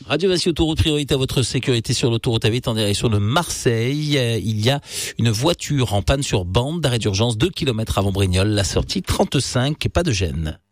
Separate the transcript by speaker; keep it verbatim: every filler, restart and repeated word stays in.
Speaker 1: Radio Massy Autoroute, priorité à votre sécurité sur l'autoroute A huit en direction de Marseille. Il y a une voiture en panne sur bande d'arrêt d'urgence deux kilomètres avant Brignoles, la sortie trente-cinq, pas de gêne.